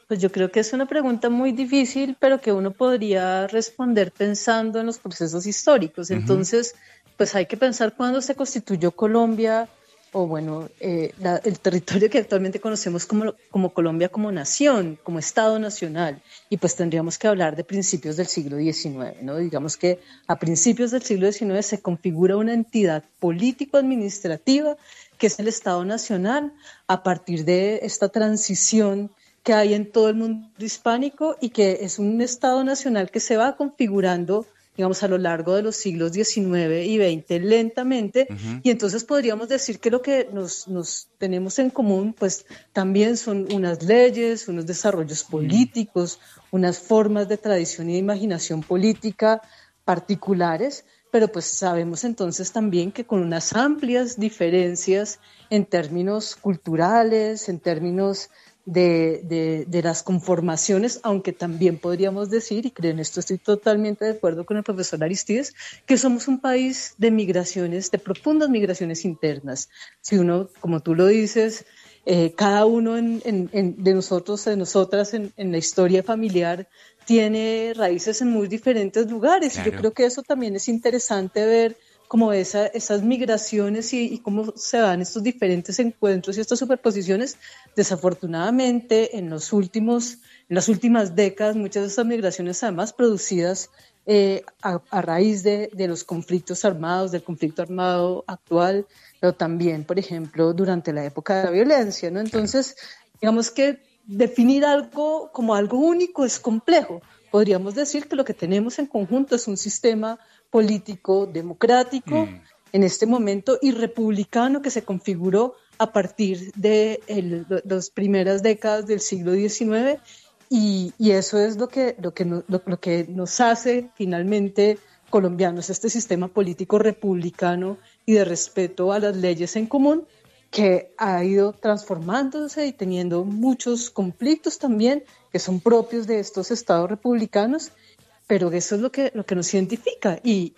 Pues yo creo que es una pregunta muy difícil, pero que uno podría responder pensando en los procesos históricos. Ujú. Entonces, pues hay que pensar cuándo se constituyó Colombia, o bueno, el territorio que actualmente conocemos como Colombia como nación, como Estado nacional. Y pues tendríamos que hablar de principios del siglo XIX, ¿no? Digamos que a principios del siglo XIX se configura una entidad político-administrativa que es el Estado nacional a partir de esta transición que hay en todo el mundo hispánico y que es un Estado nacional que se va configurando, digamos, a lo largo de los siglos XIX y XX lentamente. Ujú. Y entonces podríamos decir que lo que nos tenemos en común, pues también son unas leyes, unos desarrollos políticos, unas formas de tradición y de imaginación política particulares, pero pues sabemos entonces también que con unas amplias diferencias en términos culturales, en términos de las conformaciones, aunque también podríamos decir, y creo en esto estoy totalmente de acuerdo con el profesor Aristides, que somos un país de migraciones, de profundas migraciones internas. Si uno, como tú lo dices, cada uno de nosotros, de nosotras en la historia familiar tiene raíces en muy diferentes lugares y yo Claro. creo que eso también es interesante ver como esas migraciones y cómo se dan estos diferentes encuentros y estas superposiciones. Desafortunadamente, en las últimas décadas, muchas de estas migraciones, además producidas a raíz de los conflictos armados, del conflicto armado actual, pero también, por ejemplo, durante la época de la violencia, ¿no? Claro. Entonces, digamos que definir algo como algo único es complejo. Podríamos decir que lo que tenemos en conjunto es un sistema político democrático Mm. en este momento y republicano que se configuró a partir de las primeras décadas del siglo XIX y eso es lo que nos hace finalmente colombianos, este sistema político republicano y de respeto a las leyes en común que ha ido transformándose y teniendo muchos conflictos también que son propios de estos estados republicanos, pero eso es lo que nos identifica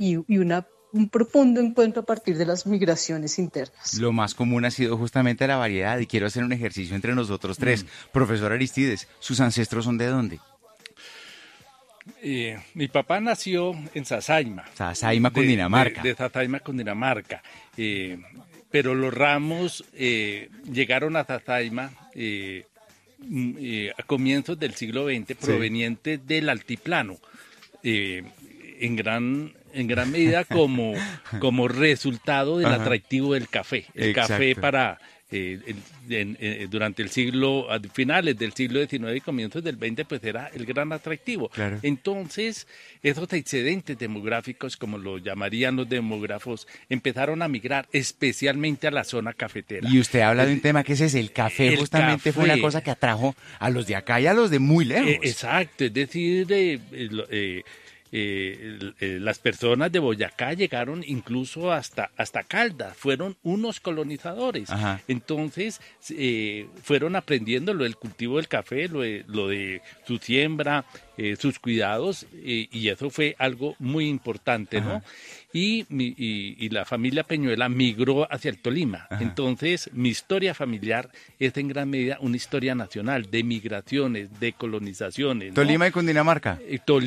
un profundo encuentro a partir de las migraciones internas. Lo más común ha sido justamente la variedad y quiero hacer un ejercicio entre nosotros tres. Profesor Aristides, ¿sus ancestros son de dónde? Mi papá nació en Sasaima, Sasaima, Cundinamarca. de Sasaima, Cundinamarca, eh, pero los Ramos llegaron a Sasaima a comienzos del siglo XX Sí. provenientes del altiplano, eh, en gran medida como, como resultado del Ajá. atractivo del café. El café Exacto. para durante el siglo, a finales del siglo XIX y comienzos del XX, pues era el gran atractivo. Claro. Entonces, esos excedentes demográficos, como lo llamarían los demógrafos, empezaron a migrar especialmente a la zona cafetera. Y usted habla de un tema que es ese, el café El justamente fue una café. cosa que atrajo a los de acá y a los de muy lejos. Exacto, es decir, las personas de Boyacá llegaron incluso hasta Caldas, fueron unos colonizadores. Ajá. Entonces fueron aprendiendo lo del cultivo del café, lo de su siembra, sus cuidados, y eso fue algo muy importante, Ajá. ¿no? Y la familia Peñuela migró hacia el Tolima. Ajá. Entonces, mi historia familiar es en gran medida una historia nacional de migraciones, de colonizaciones, ¿no? Tolima y Cundinamarca.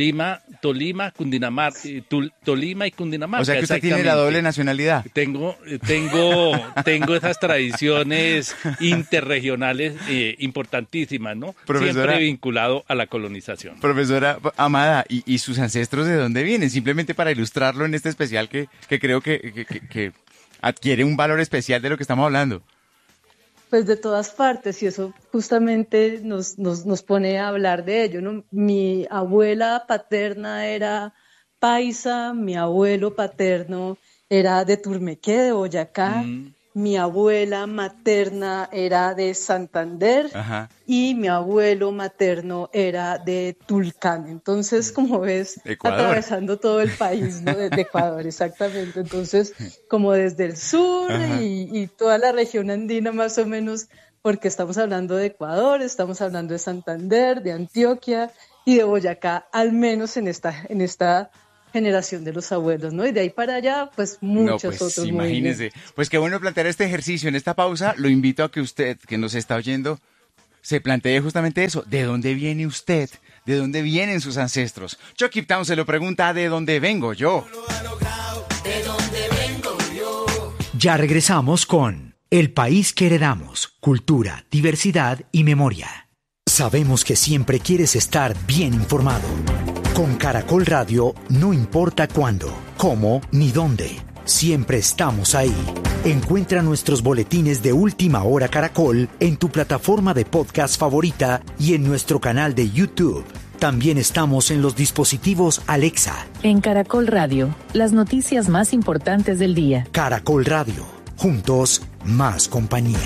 Tolima y Cundinamarca. O sea que usted tiene la doble nacionalidad. Tengo esas tradiciones interregionales importantísimas, ¿no? Profesora, Siempre vinculado a la colonización. profesora Amada, ¿y sus ancestros de dónde vienen? Simplemente para ilustrarlo en este especial que creo que adquiere un valor especial de lo que estamos hablando. Pues de todas partes, y eso justamente nos pone a hablar de ello, ¿no? Mi abuela paterna era paisa, mi abuelo paterno era de Turmequé, de Boyacá, Mm, mi abuela materna era de Santander Ajá. y mi abuelo materno era de Tulcán. Entonces, como ves, Ecuador. atravesando todo el país, ¿no? De Ecuador, exactamente. Entonces, como desde el sur Ajá. y toda la región andina más o menos, porque estamos hablando de Ecuador, estamos hablando de Santander, de Antioquia y de Boyacá, al menos en esta generación de los abuelos, ¿no? Y de ahí para allá, pues No, muchos pues otros movimientos. imagínese. Pues qué bueno plantear este ejercicio en esta pausa. Lo invito a que usted, que nos está oyendo, se plantee justamente eso. ¿De dónde viene usted? ¿De dónde vienen sus ancestros? Chucky Town se lo pregunta, ¿de dónde vengo yo? ¿De dónde vengo yo? Ya regresamos con El País que Heredamos, Cultura, Diversidad y Memoria. Sabemos que siempre quieres estar bien informado. Con Caracol Radio, no importa cuándo, cómo ni dónde. Siempre estamos ahí. Encuentra nuestros boletines de Última Hora Caracol en tu plataforma de podcast favorita y en nuestro canal de YouTube. También estamos en los dispositivos Alexa. En Caracol Radio, las noticias más importantes del día. Caracol Radio, juntos, más compañía.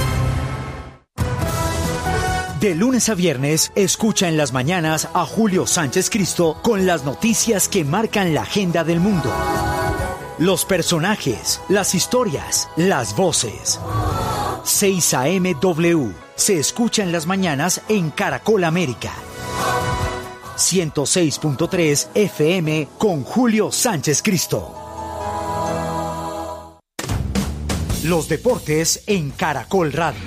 De lunes a viernes, escucha en las mañanas a Julio Sánchez Cristo con las noticias que marcan la agenda del mundo. Los personajes, las historias, las voces. 6 AM W se escucha en las mañanas en Caracol América. 106.3 FM con Julio Sánchez Cristo. Los deportes en Caracol Radio.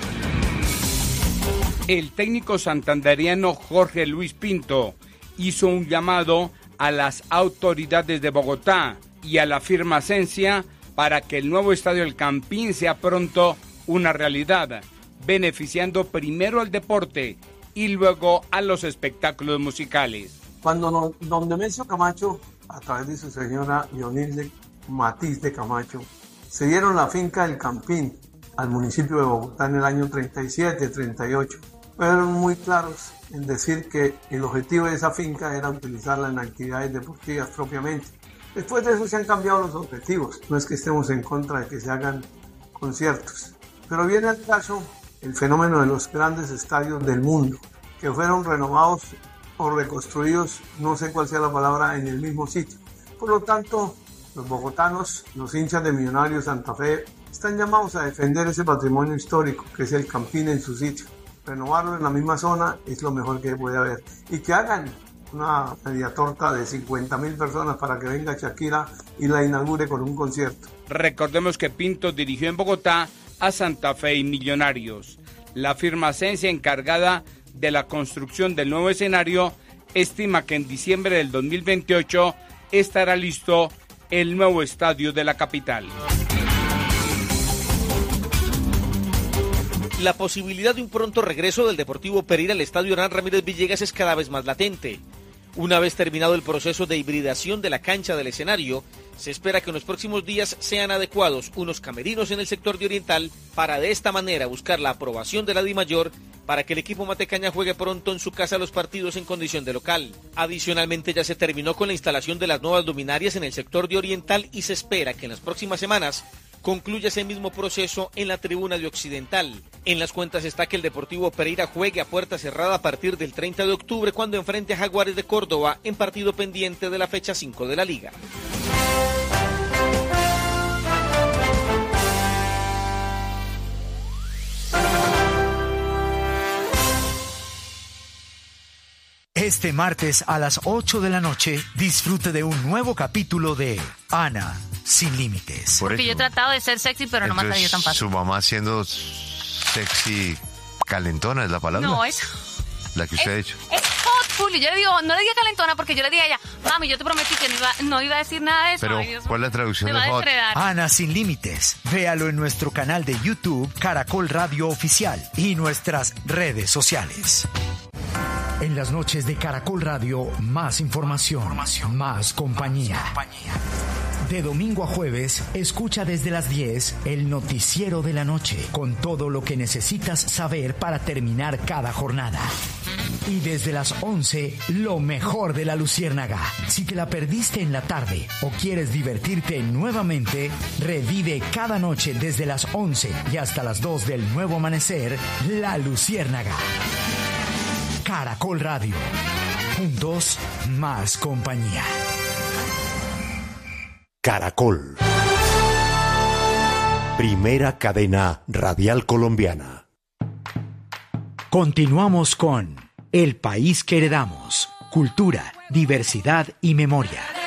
El técnico santandereano Jorge Luis Pinto hizo un llamado a las autoridades de Bogotá y a la firma Ascensia para que el nuevo estadio El Campín sea pronto una realidad, beneficiando primero al deporte y luego a los espectáculos musicales. Cuando don Nemesio Camacho, a través de su señora Leonilde Matiz de Camacho, se dieron la finca El Campín al municipio de Bogotá en el año 37, 38, fueron muy claros en decir que el objetivo de esa finca era utilizarla en actividades deportivas propiamente. Después de eso se han cambiado los objetivos, no es que estemos en contra de que se hagan conciertos, pero viene al caso el fenómeno de los grandes estadios del mundo, que fueron renovados o reconstruidos, no sé cuál sea la palabra, en el mismo sitio. Por lo tanto, los bogotanos, los hinchas de Millonarios Santa Fe, están llamados a defender ese patrimonio histórico, que es el Campín en su sitio. Renovarlo en la misma zona es lo mejor que puede haber. Y que hagan una media torta de 50.000 personas para que venga Shakira y la inaugure con un concierto. Recordemos que Pinto dirigió en Bogotá a Santa Fe y Millonarios. La firma Ascensia, encargada de la construcción del nuevo escenario, estima que en diciembre del 2028 estará listo el nuevo estadio de la capital. La posibilidad de un pronto regreso del Deportivo Pereira al estadio Hernán Ramírez Villegas es cada vez más latente. Una vez terminado el proceso de hibridación de la cancha del escenario, se espera que en los próximos días sean adecuados unos camerinos en el sector de Oriental para de esta manera buscar la aprobación de la DIMAYOR para que el equipo matecaña juegue pronto en su casa los partidos en condición de local. Adicionalmente, ya se terminó con la instalación de las nuevas luminarias en el sector de Oriental y se espera que en las próximas semanas concluya ese mismo proceso en la tribuna de Occidental. En las cuentas está que el Deportivo Pereira juegue a puerta cerrada a partir del 30 de octubre cuando enfrente a Jaguares de Córdoba en partido pendiente de la fecha 5 de la Liga. Este martes a las 8 de la noche, disfrute de un nuevo capítulo de Ana Sin Límites. Porque yo he tratado de ser sexy, pero no me ha salido tan fácil. Su mamá siendo sexy calentona es la palabra. No, es... La que usted ha dicho. Es hot, Julio. Yo le digo, no le diga calentona porque yo le dije a ella, mami, yo te prometí que no iba a decir nada de eso. Pero, ay, Dios, ¿cuál es la traducción de hot? Ana Sin Límites. Véalo en nuestro canal de YouTube, Caracol Radio Oficial, y nuestras redes sociales. En las noches de Caracol Radio, más información, más compañía. De domingo a jueves, escucha desde las 10 el noticiero de la noche, con todo lo que necesitas saber para terminar cada jornada. Y desde las 11, lo mejor de la Luciérnaga. Si te la perdiste en la tarde o quieres divertirte nuevamente, revive cada noche desde las 11 y hasta las 2 del nuevo amanecer, La Luciérnaga. Caracol Radio. Juntos, más compañía. Caracol. Primera cadena radial colombiana. Continuamos con El País que Heredamos. Cultura, diversidad y memoria.